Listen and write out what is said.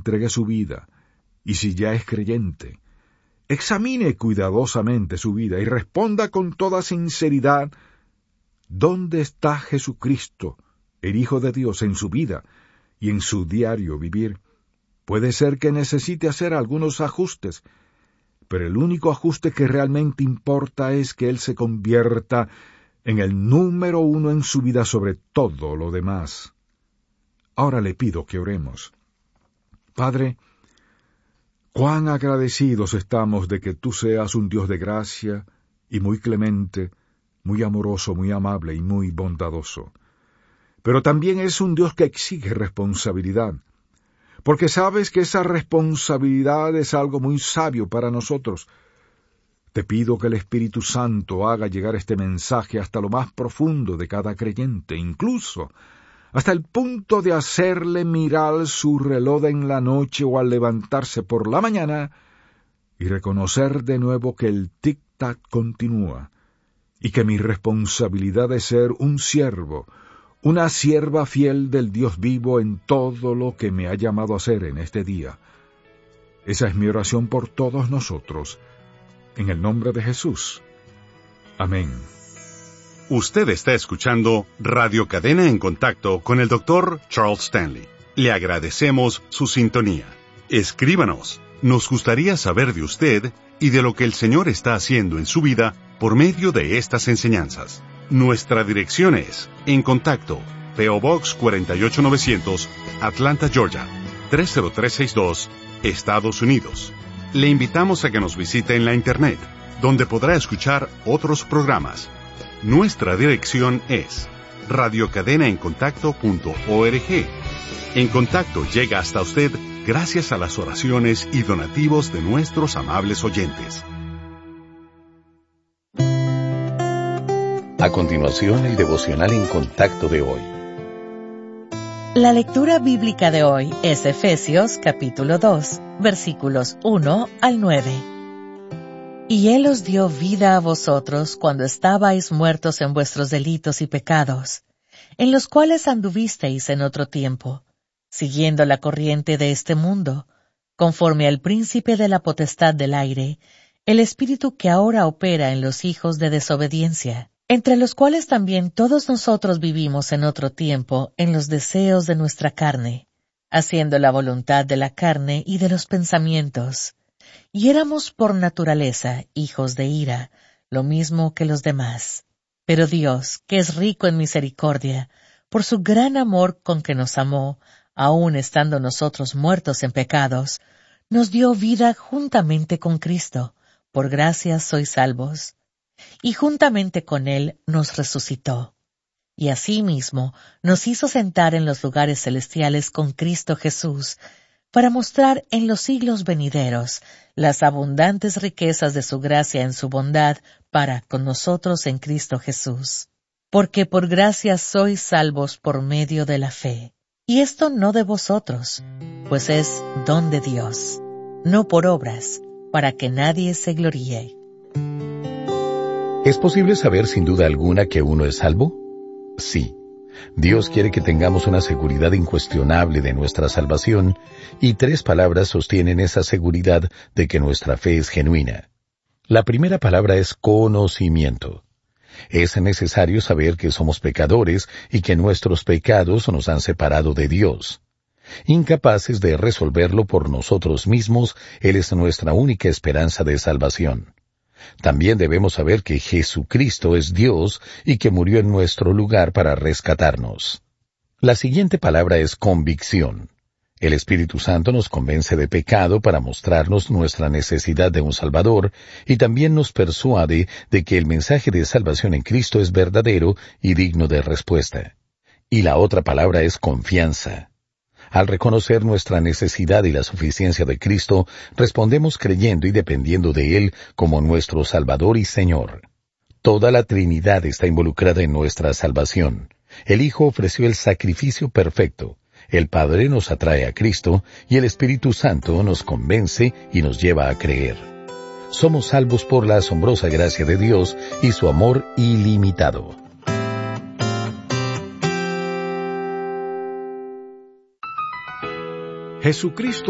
entregue su vida, y si ya es creyente, examine cuidadosamente su vida y responda con toda sinceridad ¿dónde está Jesucristo, el Hijo de Dios, en su vida y en su diario vivir? Puede ser que necesite hacer algunos ajustes, pero el único ajuste que realmente importa es que Él se convierta en el número uno en su vida sobre todo lo demás. Ahora le pido que oremos. Padre, cuán agradecidos estamos de que tú seas un Dios de gracia y muy clemente, muy amoroso, muy amable y muy bondadoso. Pero también es un Dios que exige responsabilidad, porque sabes que esa responsabilidad es algo muy sabio para nosotros. Te pido que el Espíritu Santo haga llegar este mensaje hasta lo más profundo de cada creyente, incluso hasta el punto de hacerle mirar su reloj en la noche o al levantarse por la mañana y reconocer de nuevo que el tic-tac continúa y que mi responsabilidad es ser un siervo, una sierva fiel del Dios vivo en todo lo que me ha llamado a hacer en este día. Esa es mi oración por todos nosotros, en el nombre de Jesús. Amén. Usted está escuchando Radio Cadena en Contacto con el Dr. Charles Stanley. Le agradecemos su sintonía. Escríbanos. Nos gustaría saber de usted y de lo que el Señor está haciendo en su vida por medio de estas enseñanzas. Nuestra dirección es En Contacto, P.O. Box 48900, Atlanta, Georgia, 30362, Estados Unidos. Le invitamos a que nos visite en la Internet, donde podrá escuchar otros programas. Nuestra dirección es radiocadenaencontacto.org. En Contacto llega hasta usted gracias a las oraciones y donativos de nuestros amables oyentes. A continuación, el devocional En Contacto de hoy. La lectura bíblica de hoy es Efesios capítulo 2, versículos 1 al 9. Y Él os dio vida a vosotros cuando estabais muertos en vuestros delitos y pecados, en los cuales anduvisteis en otro tiempo, siguiendo la corriente de este mundo, conforme al príncipe de la potestad del aire, el espíritu que ahora opera en los hijos de desobediencia, entre los cuales también todos nosotros vivimos en otro tiempo en los deseos de nuestra carne, haciendo la voluntad de la carne y de los pensamientos, y éramos por naturaleza hijos de ira, lo mismo que los demás. Pero Dios, que es rico en misericordia, por su gran amor con que nos amó, aun estando nosotros muertos en pecados, nos dio vida juntamente con Cristo. Por gracia sois salvos. Y juntamente con Él nos resucitó. Y asimismo nos hizo sentar en los lugares celestiales con Cristo Jesús, para mostrar en los siglos venideros las abundantes riquezas de su gracia en su bondad para con nosotros en Cristo Jesús. Porque por gracia sois salvos por medio de la fe. Y esto no de vosotros, pues es don de Dios, no por obras, para que nadie se gloríe. ¿Es posible saber sin duda alguna que uno es salvo? Sí. Dios quiere que tengamos una seguridad incuestionable de nuestra salvación, y 3 palabras sostienen esa seguridad de que nuestra fe es genuina. La primera palabra es conocimiento. Es necesario saber que somos pecadores y que nuestros pecados nos han separado de Dios. Incapaces de resolverlo por nosotros mismos, Él es nuestra única esperanza de salvación. También debemos saber que Jesucristo es Dios y que murió en nuestro lugar para rescatarnos. La siguiente palabra es convicción. El Espíritu Santo nos convence de pecado para mostrarnos nuestra necesidad de un Salvador y también nos persuade de que el mensaje de salvación en Cristo es verdadero y digno de respuesta. Y la otra palabra es confianza. Al reconocer nuestra necesidad y la suficiencia de Cristo, respondemos creyendo y dependiendo de Él como nuestro Salvador y Señor. Toda la Trinidad está involucrada en nuestra salvación. El Hijo ofreció el sacrificio perfecto. El Padre nos atrae a Cristo y el Espíritu Santo nos convence y nos lleva a creer. Somos salvos por la asombrosa gracia de Dios y su amor ilimitado. Jesucristo